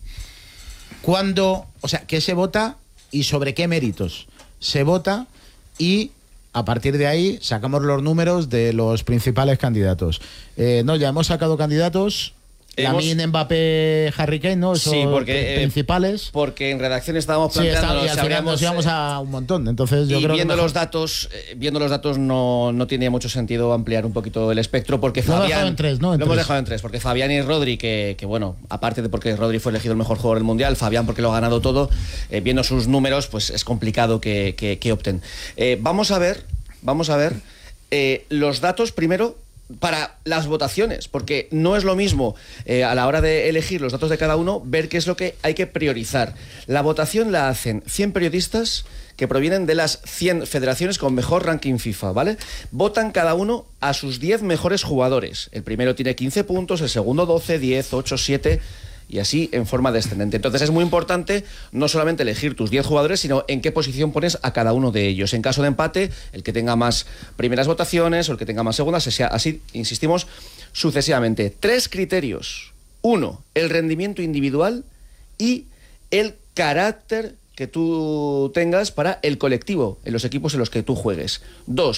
cuándo, o sea, qué se vota y sobre qué méritos se vota, y a partir de ahí sacamos los números de los principales candidatos. Eh, no, ya hemos sacado candidatos. Hemos- Lamine, Mbappé, Harry Kane, ¿no? Esos Sí, porque, pri- eh, principales. Porque en redacción estábamos Sí, está- planteando y al final nos íbamos a un montón. Entonces yo y creo que viendo mejor- los datos, eh, viendo los datos no, no tenía mucho sentido ampliar un poquito el espectro porque Lo hemos Fabián dejado en tres, ¿no? En lo hemos tres. dejado en tres porque Fabián y Rodri, que, que bueno, aparte de porque Rodri fue elegido el mejor jugador del mundial, Fabián porque lo ha ganado todo, eh, viendo sus números, pues es complicado que, que- que opten. Eh, vamos a ver, vamos a ver eh, los datos primero para las votaciones, porque no es lo mismo eh, a la hora de elegir los datos de cada uno, ver qué es lo que hay que priorizar. La votación la hacen cien periodistas que provienen de las cien federaciones con mejor ranking FIFA, ¿vale? Votan cada uno a sus diez mejores jugadores. El primero tiene quince puntos, el segundo doce, diez, ocho, siete... y así en forma descendente. Entonces es muy importante no solamente elegir tus diez jugadores, sino en qué posición pones a cada uno de ellos. En caso de empate, el que tenga más primeras votaciones o el que tenga más segundas, así, insistimos, sucesivamente. Tres criterios. Uno, el rendimiento individual y el carácter que tú tengas para el colectivo en los equipos en los que tú juegues. Dos,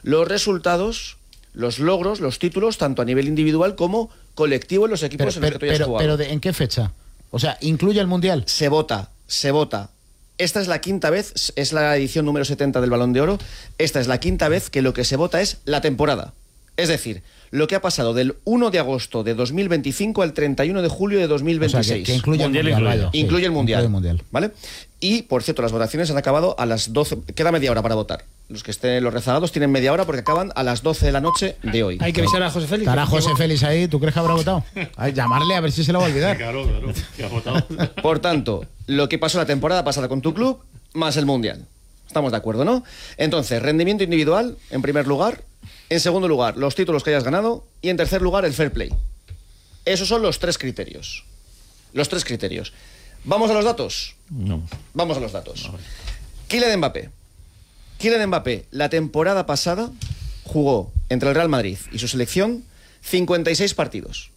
los resultados, los logros, los títulos, tanto a nivel individual como colectivo en los equipos pero, en los que tú hayas pero, jugado. pero de, ¿en qué fecha? O sea, ¿incluye el Mundial? Se vota, se vota. Esta es la quinta vez, es la edición número setenta del Balón de Oro, esta es la quinta vez que lo que se vota es la temporada. Es decir, lo que ha pasado del uno de agosto de dos mil veinticinco al treinta y uno de julio de dos mil veintiséis. O sea, que, que incluye mundial el Mundial. incluido. Vaya, incluye sí, el mundial, incluye el Mundial. ¿Vale? Y, por cierto, las votaciones han acabado a las doce. Queda media hora para votar. Los que estén, los rezagados tienen media hora porque acaban a las doce de la noche de hoy. Hay que avisar a José Félix. ¿Estará José Félix ahí? ¿Tú crees que habrá votado? Ay, llamarle a ver si se lo va a olvidar. Claro, claro, que ha votado. Por tanto, lo que pasó la temporada pasada con tu club, más el mundial. Estamos de acuerdo, ¿no? Entonces, rendimiento individual, en primer lugar. En segundo lugar, los títulos que hayas ganado. Y en tercer lugar, el fair play. Esos son los tres criterios. Los tres criterios. ¿Vamos a los datos? No. Vamos a los datos. Kylian Mbappé. Kylian Mbappé, la temporada pasada, jugó entre el Real Madrid y su selección cincuenta y seis partidos.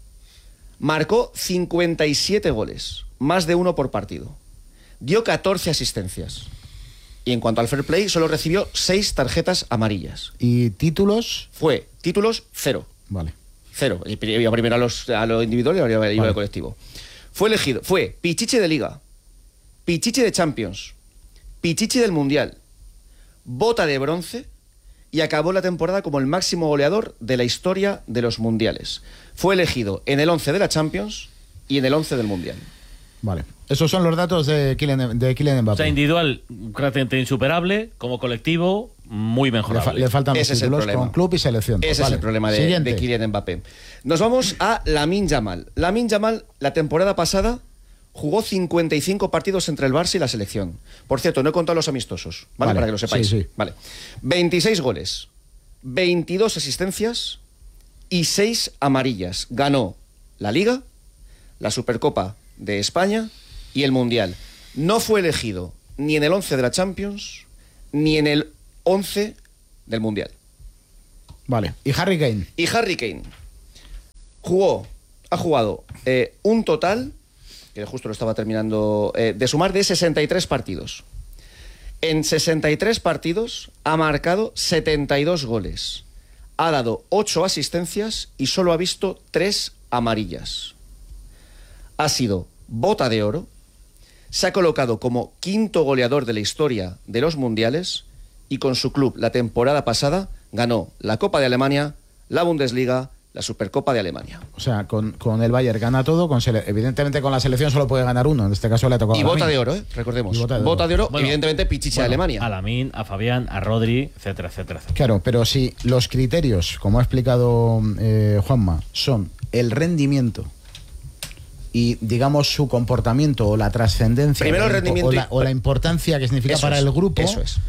Marcó cincuenta y siete goles, más de uno por partido. Dio catorce asistencias. Y en cuanto al fair play, solo recibió seis tarjetas amarillas. ¿Y títulos? Fue títulos cero. Vale. Cero. Iba primero a, los, a lo individual y ahora iba Vale. al colectivo. Fue elegido, fue Pichichi de Liga, Pichichi de Champions, Pichichi del Mundial, Bota de Bronce y acabó la temporada como el máximo goleador de la historia de los mundiales. Fue elegido en el once de la Champions y en el once del Mundial. Vale. Esos son los datos de Kylian, de Kylian Mbappé. O sea, individual, prácticamente insuperable, como colectivo, muy le, mejorable. fa- le faltan los Ese es el títulos problema. con club y selección. Ese Vale. es el problema de, Siguiente. de Kylian Mbappé. Nos vamos a Lamine Yamal. Lamine Yamal, la temporada pasada, jugó cincuenta y cinco partidos entre el Barça y la selección. Por cierto, no he contado los amistosos, ¿vale? Vale, Para que lo sepáis. sí, sí. Vale. veintiséis goles, veintidós asistencias y seis amarillas. Ganó la Liga, la Supercopa de España y el Mundial. No fue elegido ni en el once de la Champions ni en el once del Mundial. Vale. ¿Y Harry Kane? Y Harry Kane jugó, ha jugado eh, un total, que justo lo estaba terminando, eh, de sumar de sesenta y tres partidos. En sesenta y tres partidos ha marcado setenta y dos goles. Ha dado ocho asistencias y solo ha visto tres amarillas. Ha sido Bota de Oro. Se ha colocado como quinto goleador de la historia de los mundiales y con su club la temporada pasada ganó la Copa de Alemania, la Bundesliga, la Supercopa de Alemania. O sea, con, con el Bayern gana todo, con sele- evidentemente con la selección solo puede ganar uno, en este caso le ha tocado Y a Bota Lamine. de Oro, ¿eh? Recordemos. Y Bota de Bota Oro. de Oro, Bueno, evidentemente Pichichi de Bueno, Alemania. A Lamine, a Fabián, a Rodri, etcétera, etcétera, etcétera. Claro, pero si los criterios, como ha explicado eh, Juanma, son el rendimiento y, digamos, su comportamiento o la trascendencia Primero el o la- rendimiento o y- la, o la importancia que significa Eso para es, el grupo. Eso es.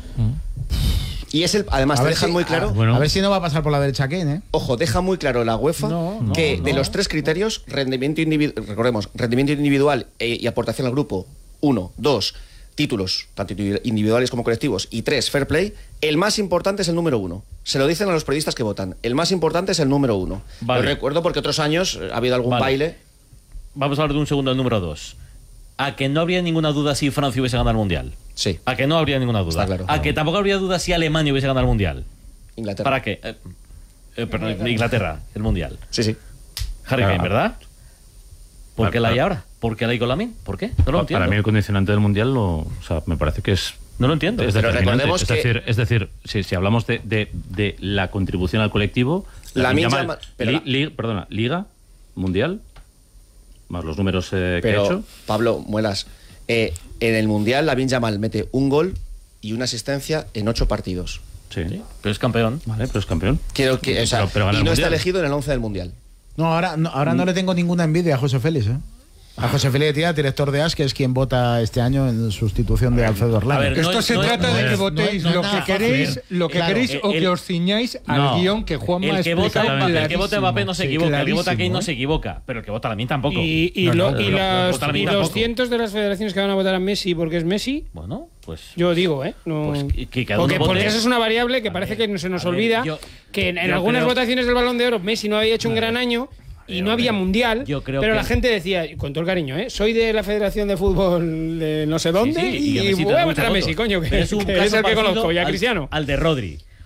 Y es el, además, A te ver dejan si- muy claro. a- Bueno. a ver si no va a pasar por la derecha Kane, ¿eh? Ojo, deja muy claro la UEFA No, no, que no. de los tres criterios, rendimiento individual, recordemos, rendimiento individual e- y aportación al grupo, uno, dos, títulos, tanto individu- individuales como colectivos, y tres, fair play, el más importante es el número uno. Se lo dicen a los periodistas que votan. El más importante es el número uno. Vale. Lo recuerdo porque otros años eh, ha habido algún Vale. baile. Vamos a hablar de un segundo, el número dos. A que no habría ninguna duda si Francia hubiese ganado el Mundial. Sí. A que no habría ninguna duda. Está claro. A que tampoco habría duda si Alemania hubiese ganado el Mundial. Inglaterra. ¿Para qué? Eh, eh, perdón, Inglaterra, el Mundial. Sí, sí. Harry Kane, Ah. ¿verdad? ¿Por Ah, qué la hay ah. ahora? ¿Por qué la hay con Lamine? ¿Por qué? No lo Pa- entiendo. Para mí el condicionante del mundial lo, o sea, me parece que es No lo entiendo. es Pero determinante. recordemos Es que- decir, es decir, si, si hablamos de, de- de la contribución al colectivo, Lamine Yamal- Yamal- pero li- la- li- perdona, Liga, Mundial, más los números eh, que Pero, ha hecho. Pablo, muelas. eh, en el Mundial, Lamine Yamal mete un gol y una asistencia en ocho partidos. Sí. Pero es campeón. Vale, pero es campeón. Quiero que, o sea, Pero- pero gana y el no está Mundial. elegido en el once del Mundial. No, ahora no, ahora no le tengo ninguna envidia a José Félix, ¿eh? A José Félix Tía, director de A S, que es quien vota este año en sustitución de Alfredo Orlando. A ver, no Esto es- se no es- trata de no que es- votéis no es lo nada que queréis, fácil. lo que Claro, queréis o el- que os ciñáis al no. guión que Juanma ha El que, vota, explicado el que vota Mbappé no se clarísimo. equivoca. El que vota Kane Clarísimo, no ¿eh? se equivoca. Pero el que vota Lamine tampoco. Y, y No, lo- no, y pero- las- vota y Lamine los tampoco. cientos de las federaciones que van a votar a Messi porque es Messi, Bueno, pues... yo digo, ¿eh? No, Pues que- que cada porque, uno vote. porque eso es una variable que A parece ver, que se nos a ver, olvida yo- que en, en yo algunas creo- votaciones del Balón de Oro Messi no había hecho un gran año y no había mundial, yo creo pero que- la gente decía, y con todo el cariño, ¿eh? Soy de la Federación de Fútbol de no sé dónde Sí, sí, y, que Messi voy te da a mucha votar a foto. Messi, coño, que, Pero es un que caso es el que parecido conozco, ya al- Cristiano. Al de Rodri.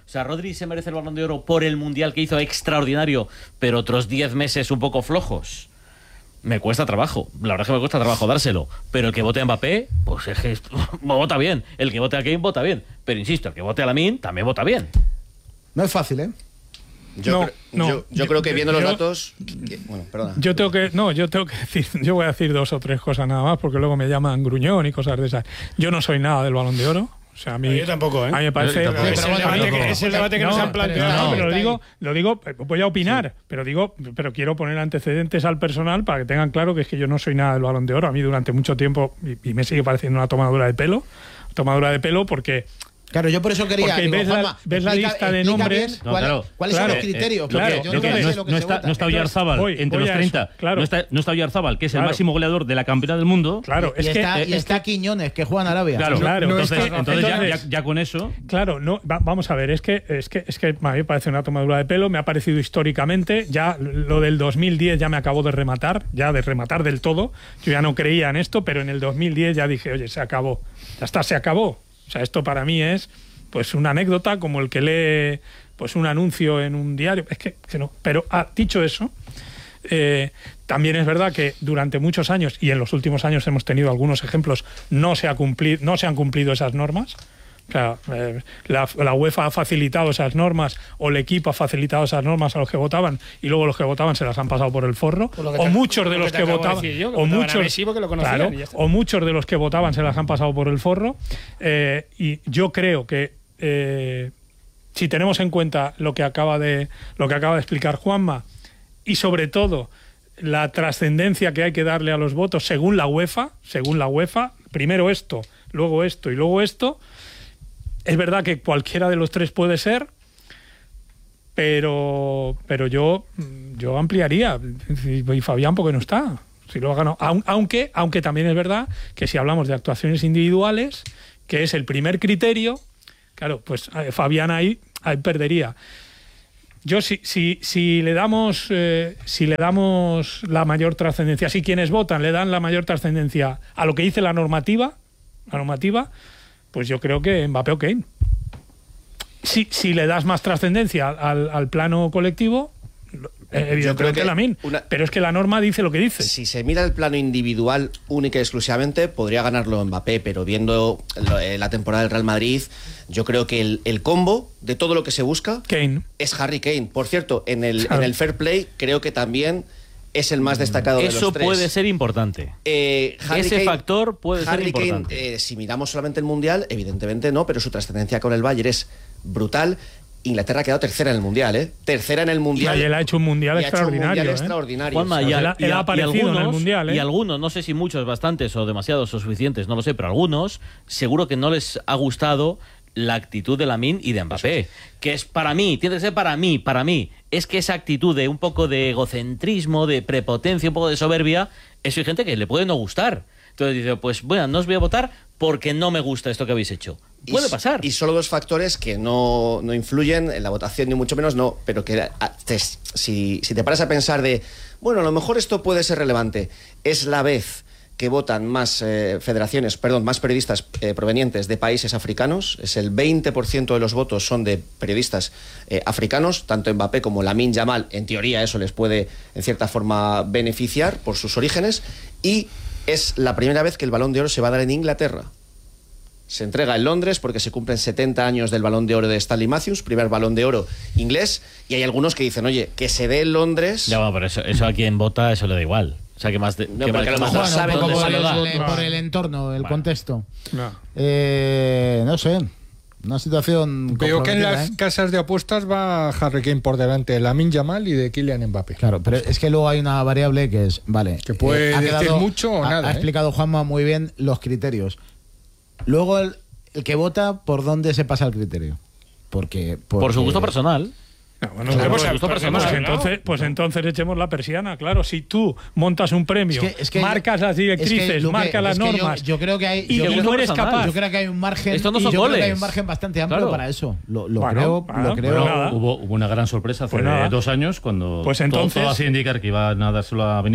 O sea, Rodri se merece el Balón de Oro por el Mundial que hizo extraordinario, pero otros diez meses un poco flojos. Me cuesta trabajo, la verdad es que me cuesta trabajo dárselo, pero el que vote a Mbappé, pues es que vota bien, el que vote a Kane vota bien, pero insisto, el que vote a Lamine también vota bien. No es fácil, ¿eh? Yo, No, cre- no, yo, yo yo- creo que viendo los yo- datos... que- bueno, perdona. Yo tengo que, no, yo tengo que decir, yo voy a decir dos o tres cosas nada más, porque luego me llaman gruñón y cosas de esas. Yo no soy nada del Balón de Oro. O sea, a mí, Yo tampoco, ¿eh? a mí me parece. Yo tampoco. Es el pero debate bueno, que- es el debate que no, nos han pero- planteado. No, ¿no? pero lo Está digo, ahí. lo digo, voy a opinar, pero digo, pero quiero poner antecedentes al personal para que tengan claro que es que yo no soy nada del Balón de Oro. A mí durante mucho tiempo, y, y me sigue pareciendo una tomadura de pelo, tomadura de pelo porque. Claro, yo por eso quería. Porque digo, ves la- Juanma, ves la explica- lista de explica nombres. bien No, cuál- claro. ¿Cuáles Claro, son los criterios? Lo Porque que- yo lo no que sé no, es- lo que no se está, vota. no está Entonces, Oyarzábal voy- entre voy los a eso, treinta. claro. No, está, no está Oyarzábal, que es Claro. el máximo goleador de la campeona del mundo. Claro, y, es que. está, es y está Quiñones, que juega en Arabia. Claro, Claro, entonces, es que- entonces, ya, entonces- ya- ya con eso. Claro, no, va- vamos a ver, es que, es que es que a mí me parece una tomadura de pelo, me ha parecido históricamente, ya lo del dos mil diez ya me acabó de rematar, ya de rematar del todo, yo ya no creía en esto, pero en el dos mil diez ya dije, oye, se acabó, ya está, se acabó. O sea, esto para mí es pues una anécdota como el que lee pues un anuncio en un diario, es que, que no, pero ah, dicho eso, eh, también es verdad que durante muchos años, y en los últimos años hemos tenido algunos ejemplos, no se, ha cumpli- no se han cumplido esas normas. O sea, eh, la, la UEFA ha facilitado esas normas o el equipo ha facilitado esas normas a los que votaban y luego los que votaban se las han pasado por el forro. Por lo que O te- muchos de lo los que que, te acabo de votaban, decir yo, que o votaban a muchos, Messi porque lo conocían claro, y ya está. o muchos de los que votaban se las han pasado por el forro. Eh, y yo creo que eh, si tenemos en cuenta lo que acaba de lo que acaba de explicar Juanma y sobre todo la trascendencia que hay que darle a los votos según la UEFA, según la UEFA, primero esto, luego esto y luego esto. Es verdad que cualquiera de los tres puede ser, pero pero yo yo ampliaría. Y Fabián, ¿por qué no está? Si lo ha ganado. Aun- Aunque, aunque también es verdad que si hablamos de actuaciones individuales, que es el primer criterio, claro, pues eh, Fabián ahí, ahí perdería. Yo si, si, si le damos eh, si le damos la mayor trascendencia, si quienes votan le dan la mayor trascendencia a lo que dice la normativa, la normativa, pues yo creo que Mbappé o Kane. Si, si le das más trascendencia al, al plano colectivo, eh, evidentemente que Lamine. una- Pero es que la norma dice lo que dice. Si se mira el plano individual única y exclusivamente, podría ganarlo Mbappé, pero viendo lo- eh, la temporada del Real Madrid, yo creo que el, el combo de todo lo que se busca Kane. es Harry Kane. Por cierto, en el, Claro. en el Fair Play creo que también es el más destacado de Eso los tres. puede ser importante. Eh, Harry Ese Kane- factor puede ser Harry Kane, importante. eh, si miramos solamente el Mundial, evidentemente no, pero su trascendencia con el Bayern es brutal. Inglaterra ha quedado tercera en el Mundial, ¿eh? Tercera en el Mundial. Y él ha hecho un mundial Y ha hecho un extraordinario. mundial ¿eh? extraordinario. Juanma, ¿sabes? y, Él al- ha- y él ha a- y aparecido en el algunos, Mundial, ¿eh? y algunos, no sé si muchos, bastantes o demasiados o suficientes, no lo sé, pero algunos seguro que no les ha gustado la actitud de Lamine y de Mbappé, que es para mí, tiene que ser para mí, para mí, es que esa actitud de un poco de egocentrismo, de prepotencia, un poco de soberbia, eso hay gente que le puede no gustar. Entonces dice, pues bueno, no os voy a votar porque no me gusta esto que habéis hecho. Puede Y- pasar. Y solo dos factores que no, no influyen en la votación, ni mucho menos no, pero que a- te- si, si te paras a pensar de, bueno, a lo mejor esto puede ser relevante, es la vez que votan más eh, federaciones, perdón, más periodistas eh, provenientes de países africanos, es el veinte por ciento de los votos son de periodistas eh, africanos, tanto Mbappé como Lamine Yamal, en teoría eso les puede en cierta forma beneficiar por sus orígenes, y es la primera vez que el Balón de Oro se va a dar en Inglaterra. Se entrega en Londres porque se cumplen setenta años del Balón de Oro de Stanley Matthews, primer Balón de Oro inglés, y hay algunos que dicen, oye, que se dé en Londres... Ya, bueno, pero eso, eso a quien vota, eso le da igual. O sea, que más de, No, que porque más- a lo mejor más- saben ¿dónde cómo se lo va da? el- por el entorno, el Bueno. contexto. No. Eh, no sé. Una situación. Veo que en comprometida, las ¿eh? casas de apuestas va Harry Kane por delante de Lamine Yamal y de Kylian Mbappé. Claro, pero es que luego hay una variable que es, vale, Que puede ha decir mucho o ha- nada, Ha ¿eh? explicado Juanma muy bien los criterios. Luego el, el que vota, ¿por dónde se pasa el criterio? Porque, Por su gusto porque- personal. No, bueno, Claro, pues, pues, gusto pues, personal. hemos Pues hablado. entonces, pues entonces echemos la persiana, claro. Si tú montas un premio, Es que- es que- marcas las es que, directrices, Luque, marcas las es que yo- normas, Yo, creo que hay. y, yo y creo- no eres personal. capaz. Yo creo que hay un margen. Esto no y son yo creo que hay goles. un margen bastante amplio Claro. para eso. Lo, lo Bueno, creo. bueno, lo creo. bueno, Bueno, nada. hubo, hubo una gran sorpresa hace Pues nada. dos años cuando Pues todo- entonces- todo hacía indicar que iba a dárselo a Vinicius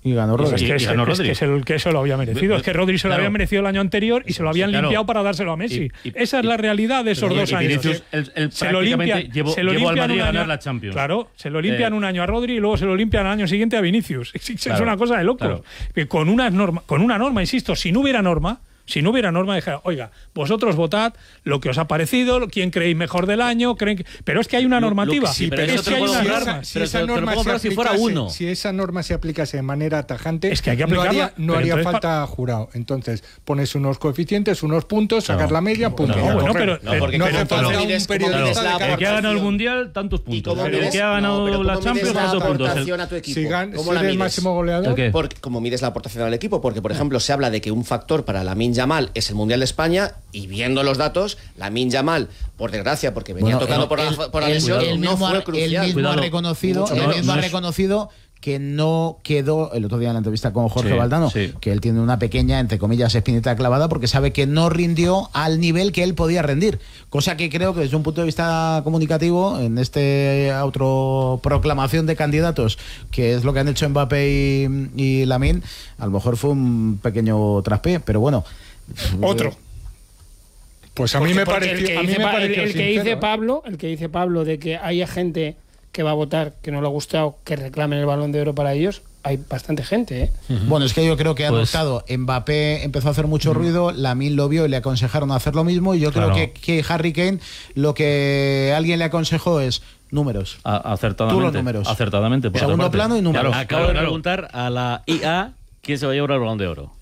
Y ganó Rodri. Es que, es, y ganó es Rodri. que es el que se lo había merecido. Es que Rodri se lo Claro. había merecido el año anterior y se lo habían Claro. limpiado para dárselo a Messi. Y- y- Esa es la realidad de esos y- dos y años. Vinicius, él- él se lo prácticamente limpian, llevó- se lo llevó al limpian Madrid un a ganar año- la Champions. Claro, se lo limpian Eh. un año a Rodri y luego se lo limpian al año siguiente a Vinicius. Es, es Claro. una cosa de locos. Claro. Que Con una norma, con una norma, insisto, si no hubiera norma, si no hubiera norma, dijera, oiga, vosotros votad lo que os ha parecido, quién creéis mejor del año, creen que... pero es que hay una Lo- lo normativa. que sí, pero es eso te que hay lo puedo una hablar, norma. Si Pero esa te- te lo norma puedo se hablar si fuera aplicase- uno. si esa norma se aplicase de manera tajante, Es que hay que no aplicarla, haría, no pero haría entonces falta jurado. Entonces, pones unos coeficientes, unos puntos, sacas No. la media, punto. No, y a bueno, correr. pero- No, porque no como hace tú falta mides- un como mides periodista la de El que ha ganado el aportación- Mundial, tantos puntos. ¿Y cómo El mides- que ha no, ganado pero la cómo Champions, mides la tantos puntos. El- aportación a tu equipo? Si, gan- ¿Cómo si la eres mides? máximo goleador, ¿El qué? Porque, como mides la aportación al equipo, porque por ejemplo se habla de que un factor para Lamine Yamal es el Mundial de España y viendo los datos, Lamine Yamal, por desgracia, porque venía Bueno, tocando él- por, él- la, por la él- lesión, él no mismo ha- fue él crucial. mismo Cuidado. ha reconocido, Mucho él menos. mismo ha No es- reconocido que no quedó, el otro día en la entrevista con Jorge Sí, Valdano, sí. que él tiene una pequeña, entre comillas, espinita clavada porque sabe que no rindió al nivel que él podía rendir. Cosa que creo que desde un punto de vista comunicativo, en este autoproclamación de candidatos, que es lo que han hecho Mbappé y, y Lamine, a lo mejor fue un pequeño traspié, pero bueno. Otro. pues a mí Porque- me porque pareció, el que a mí dice, me Pa- el- pareció el que sincero, dice ¿eh? Pablo, el que dice Pablo de que haya gente que va a votar que no le ha gustado que reclamen el Balón de Oro para ellos, hay bastante gente, ¿eh? Bueno, es que yo creo que han Pues- notado, Mbappé empezó a hacer mucho ruido, Lamine lo vio y le aconsejaron hacer lo mismo, y yo Claro. creo que, que Harry Kane lo que alguien le aconsejó es números. A- Acertadamente. Tú los números. Acertadamente. por Segundo otra parte. plano y números. Claro, Acabo claro, de claro. preguntar a la I A quién se va a llevar el Balón de Oro.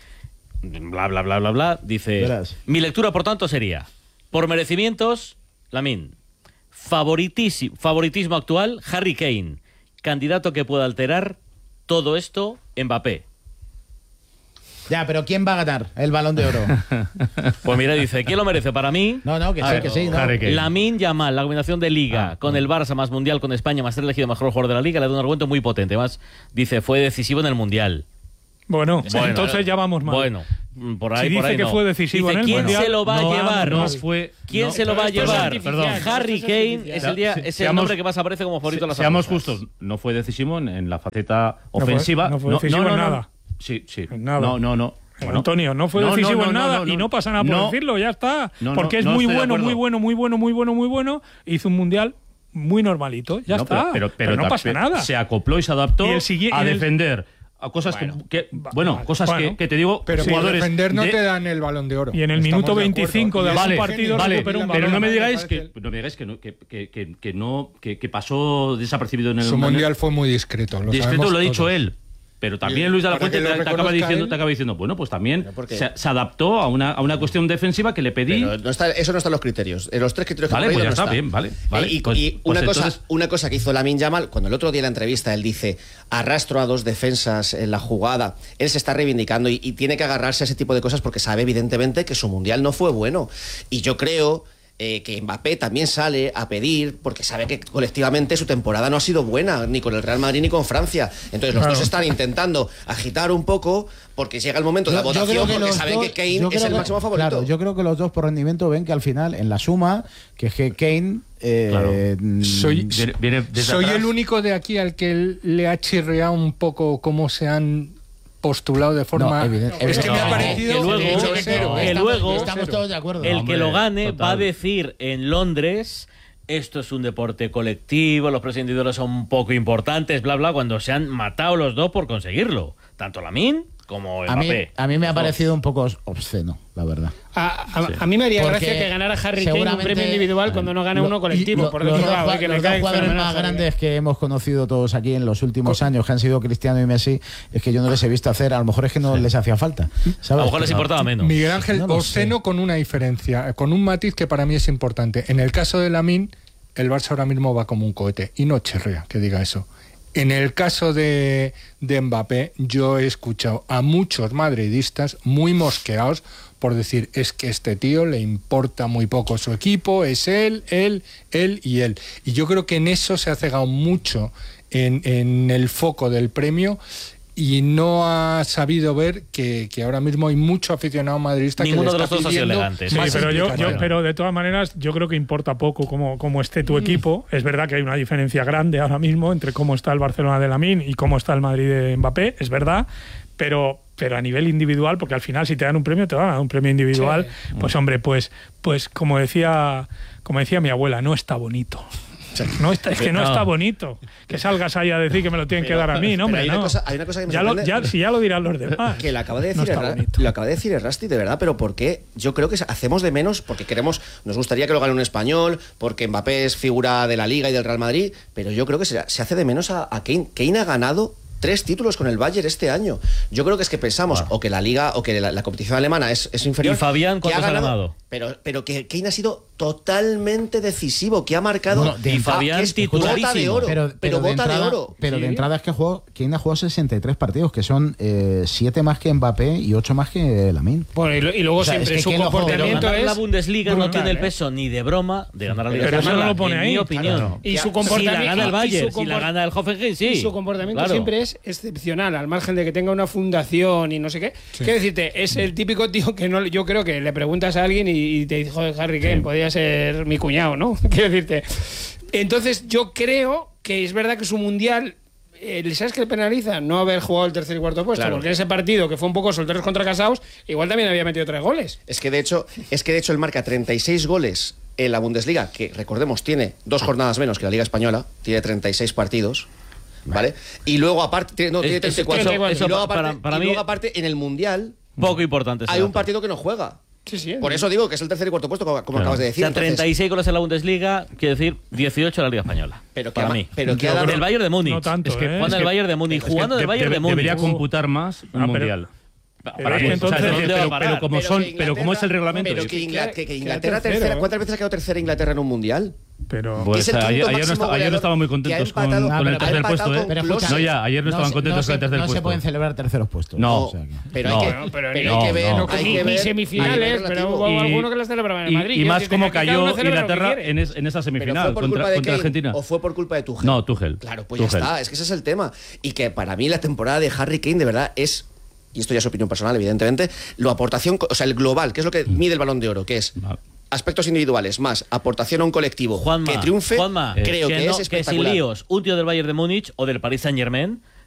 Bla, bla, bla, bla, bla. Dice, Verás. mi lectura, por tanto, sería, por merecimientos, Lamine. Favoritísimo, favoritismo actual, Harry Kane. Candidato que pueda alterar todo esto, Mbappé. Ya, pero ¿quién va a ganar el Balón de Oro? Pues mira, dice, ¿quién lo merece? Para mí, No, no, que sí, que sí. No. Harry Kane. Lamine Yamal, la combinación de Liga Ah, con el Barça más Mundial con España más ser elegido mejor jugador de la Liga le da un argumento muy potente. Además, dice, fue decisivo en el Mundial. Bueno, Bueno, entonces ya vamos mal. Bueno, por ahí, Si por dice ahí que no. fue decisivo Dice, en el ¿quién Mundial? se lo va No a llevar? vamos. No fue. ¿Quién no, se lo va a esto es llevar? artificial, Perdón. esto Harry es Kane artificial. es el, día, es el Seamos- nombre que más aparece como favorito en las Seamos apuestas. justos, no fue decisivo en, en la faceta fue- ofensiva. no fue decisivo en nada. Sí, sí. En nada. No, no, no. Bueno. Antonio, no fue No, decisivo no, no, en nada no, no, y no pasa nada por no. decirlo, ya está. No, no, porque es no muy estoy de bueno, acuerdo. muy bueno, muy bueno, muy bueno, muy bueno. Hizo un mundial muy normalito, ya No, está. Pero, pero, no ta- pasa nada. Se acopló y se adaptó Y el sigui- a y el- defender a cosas Bueno, que, que- va- bueno, vale, cosas bueno. que, que te digo, Pero por jugadores defender no de- te dan el Balón de Oro. Y en el Estamos minuto de acuerdo. veinticinco de Y algún ese partido genio, Vale, recuperó un pero balón. no me Me digáis parece- que no me digáis que, no- que, que, que, que no que, que pasó desapercibido en el Su en el- mundial fue muy discreto. Lo discreto sabemos lo ha dicho todos. él. Pero también Y Luis de la para Fuente que te, lo te acaba reconozca diciendo, él. te acaba diciendo, bueno, pues también ¿Pero por qué? se, se adaptó a una, a una cuestión defensiva que le pedí. Pero no está, eso no está en los criterios. En los tres criterios que Vale, hemos pues ya leído está, no bien, vale, vale. Eh, y Pues- y pues una, cosa, entonces- una cosa que hizo Lamine Yamal, cuando el otro día en la entrevista él dice, arrastro a dos defensas en la jugada, él se está reivindicando y, y tiene que agarrarse a ese tipo de cosas porque sabe evidentemente que su mundial no fue bueno. Y yo creo... Eh, que Mbappé también sale a pedir porque sabe que colectivamente su temporada no ha sido buena ni con el Real Madrid ni con Francia. Entonces los Claro. dos están intentando agitar un poco porque llega el momento de la Yo- yo votación creo que porque los saben dos- que Kane yo es creo el que- máximo favorito. Claro, yo creo que los dos por rendimiento ven que al final, en la suma, que es que Kane... eh, Claro. mm, Soy, Viene- viene desde soy atrás. el único de aquí al que le ha chirreado un poco cómo se han postulado de forma... No, evidente- es que me ha no, parecido... que luego- Mucho que cero, que ¿eh? luego- Estamos todos de acuerdo. El hombre, que lo gane total. va a decir en Londres, esto es un deporte colectivo, los precios individuales son poco importantes, bla, bla, cuando se han matado los dos por conseguirlo. Tanto Lamine como A mí, Mbappé. a mí me ha Los dos. parecido un poco obsceno, la verdad. A, a- a mí me haría Porque gracia que ganara Harry Kane un seguramente- premio individual cuando no gane Lo- uno colectivo, lo- por los otro dos lado, jua- eh, que me los dos cae jugadores fenomenal más Harry Kane. grandes que hemos conocido todos aquí en los últimos años, que han sido Cristiano y Messi, es que yo no les he visto hacer, a lo mejor es que no les hacía falta. ¿sabes? A lo mejor les Pero- importaba menos. Miguel Ángel, No lo obsceno sé. con una diferencia, con un matiz que para mí es importante. En el caso de Lamine, el Barça ahora mismo va como un cohete y no chirrea que diga eso. En el caso de, de Mbappé, yo he escuchado a muchos madridistas muy mosqueados por decir, es que este tío le importa muy poco su equipo, es él, él, él y él. Y yo creo que en eso se ha cegado mucho en, en el foco del premio y no ha sabido ver que, que ahora mismo hay mucho aficionado madridista Ninguno que le de está los dos ha sido pidiendo elegante. Sí, más pero, yo, yo- implicación. pero de todas maneras yo creo que importa poco cómo, cómo esté tu equipo. Es verdad que hay una diferencia grande ahora mismo entre cómo está el Barcelona de Lamine y cómo está el Madrid de Mbappé, es verdad, pero, pero a nivel individual, porque al final si te dan un premio, te van a dar un premio individual, Sí. pues hombre, pues, pues como decía, como decía mi abuela, no está bonito. No está, es que no, No. está bonito que salgas ahí a decir que me lo tienen que dar a mí, no, pero hombre, hay una no. cosa- hay una cosa que me ya lo, sorprende. ya, si ya lo dirán los demás. Que lo acaba de No decir, está el, bonito. lo acaba de decir el Rusty, de verdad, pero ¿por qué? Yo creo que hacemos de menos, porque queremos, nos gustaría que lo gane un español, porque Mbappé es figura de la Liga y del Real Madrid, pero yo creo que se, se hace de menos a, a Kane. Kane ha ganado tres títulos con el Bayern este año. Yo creo que es que pensamos o que la Liga o que la, la competición alemana es, es inferior. ¿Y Fabián que cuántos ha ganado? Pero, pero que Kane ha sido totalmente decisivo, que ha marcado Bueno, de ah, y Fabián que es titularísimo. bota de oro, pero, de bota entrada, de oro. Pero Sí. de entrada es que jugó, Kane ha jugado sesenta y tres partidos, que son siete más que Mbappé y ocho más que Lamine. Bueno, y, lo- y luego O sea, siempre es que su ¿quién lo juega? Pero comportamiento ganar es la Bundesliga no brutal, tiene el ¿eh? peso ni de broma de ganar la Liga Pero eso no Española, lo pone en ahí. mi opinión. Claro. Y su Si comportamiento la gana el y Bayern, su si la compor- gana el Hoffenheim, sí. Y su comportamiento Claro. siempre es excepcional, al margen de que tenga una fundación y no sé qué. Quiero decirte, es el típico tío que no, yo creo que le preguntas a alguien y, y te dice, joder, Harry Kane, podría ser mi cuñado, ¿no? Quiero decirte. Entonces, yo creo que es verdad que su mundial. Eh, ¿Sabes qué le penaliza? No haber jugado el tercer y cuarto puesto, Claro. porque en ese partido, que fue un poco solteros contra casados, igual también había metido tres goles. Es que de hecho, es que de hecho él marca treinta y seis goles en la Bundesliga, que recordemos tiene dos jornadas menos que la Liga Española, tiene treinta y seis partidos. ¿Vale? Y luego aparte tiene, no, Es- tiene eso- treinta y cuatro. eso- y eso luego para- aparte, para y mí- luego aparte en el Mundial Poco importante. ese hay un dato. partido que no juega. Sí, sí. Por eso digo que es el tercer y cuarto puesto, como, como Claro. acabas de O decir. sea, Entonces, treinta y seis goles en la Bundesliga, quiere decir dieciocho en la Liga Española. Pero que para ha- mí. pero que ha Con dado- el Bayern de Múnich. No tanto, Es que- ¿eh? Jugando es el que- Bayern de Múnich, es que jugando de- el Bayern debe- de Múnich. Debería Uh. computar más un Ah, pero- mundial. Pero Para es mí. que O sea, entonces- es decir, ¿dónde va a pero, parar? pero como Pero son, que pero como es el reglamento. Pero es que, que- Ingla- que- que queda Inglaterra tercero, tercera, ¿eh? ¿cuántas veces ha quedado tercera Inglaterra en un mundial? Pero Pues, Es el quinto ayer, ayer no máximo estaba, ayer no goleador estaban muy que ha contentos con, empatado- con Ah, el pero- tercer ha puesto, empatado ¿eh? con Pero Klose. escucha, No, ya, ayer no estaban se- contentos se- con el tercer no se puesto. pueden celebrar terceros puestos. No. O sea que- Pero No. hay que, Bueno, pero pero ni- hay que ver, no. hay ni, que ni ver semifinales, hay que ver pero hubo relativo. Y- alguno que las celebraba en Y, Madrid. y Quiero más decirte, como que cada cayó uno celebra lo que Inglaterra quiere. en, es- en esa Pero semifinal fue por contra, culpa de contra Kane Argentina. o fue por culpa de Tuchel. No, Tuchel. Claro, pues Tuchel. ya está, es que ese es el tema. Y que para mí la temporada de Harry Kane de verdad es, y esto ya es opinión personal, evidentemente, lo aportación, o sea, el global, que es lo que mide el Balón de Oro, que es Va. aspectos individuales más aportación a un colectivo Juanma, que triunfe, Juanma, creo que, no- es que sin espectacular. líos, un tío del Bayern de Múnich o del Paris Saint Germain